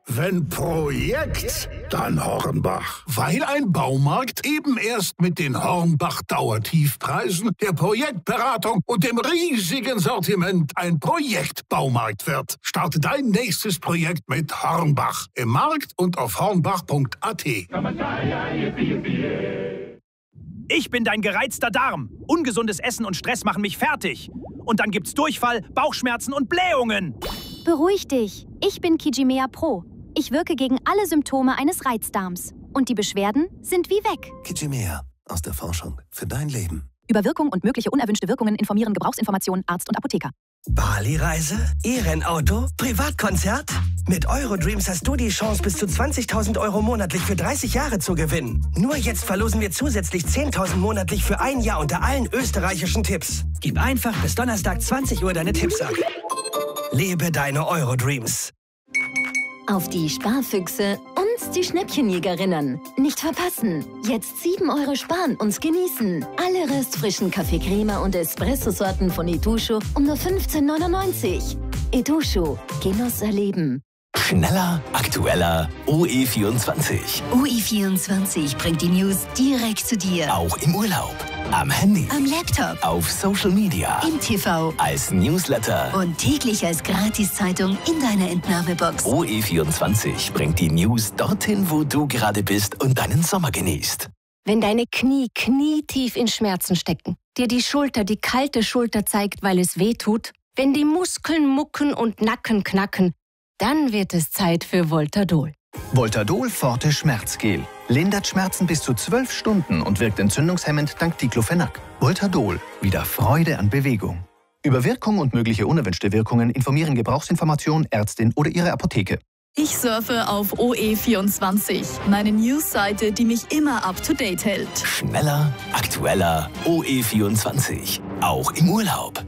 Wenn Projekt, dann Hornbach. Weil ein Baumarkt eben erst mit den Hornbach-Dauertiefpreisen, der Projektberatung und dem riesigen Sortiment ein Projektbaumarkt wird. Starte dein nächstes Projekt mit Hornbach. Im Markt und auf hornbach.at. Ich bin dein gereizter Darm. Ungesundes Essen und Stress machen mich fertig. Und dann gibt's Durchfall, Bauchschmerzen und Blähungen. Beruhig dich. Ich bin Kijimea Pro. Ich wirke gegen alle Symptome eines Reizdarms. Und die Beschwerden sind wie weg. Kijimea. Aus der Forschung für dein Leben. Über Wirkung und mögliche unerwünschte Wirkungen informieren Gebrauchsinformationen Arzt und Apotheker. Bali-Reise? E-Rennauto? Privatkonzert? Mit Eurodreams hast du die Chance, bis zu 20.000 € monatlich für 30 Jahre zu gewinnen. Nur jetzt verlosen wir zusätzlich 10.000 monatlich für ein Jahr unter allen österreichischen Tipps. Gib einfach bis Donnerstag 20 Uhr deine Tipps ab. Lebe deine Eurodreams. Auf die Sparfüchse und die Schnäppchenjägerinnen. Nicht verpassen. Jetzt 7 € sparen und genießen. Alle restfrischen Kaffee-Crema und Espresso-Sorten von Itochu um nur 15,99 €. Itochu. Genuss erleben. Schneller, aktueller, OE24. UI24 bringt die News direkt zu dir. Auch im Urlaub, am Handy, Am Laptop, auf Social Media, im TV als Newsletter. und täglich als Gratiszeitung in deiner Entnahmebox. OE24 bringt die News dorthin, wo du gerade bist und deinen Sommer genießt. Wenn deine Knie knietief in Schmerzen stecken, dir die Schulter die kalte Schulter zeigt, weil es weh tut, wenn die Muskeln mucken und Nacken knacken, dann wird es Zeit für Voltadol. Voltadol Forte Schmerzgel. Lindert Schmerzen bis zu 12 Stunden und wirkt entzündungshemmend dank Diclofenac. Voltadol. Wieder Freude an Bewegung. Über Wirkung und mögliche unerwünschte Wirkungen informieren Gebrauchsinformation, Ärztin oder Ihre Apotheke. Ich surfe auf OE24, meine Newsseite, die mich immer up-to-date hält. Schneller, aktueller, OE24. Auch im Urlaub.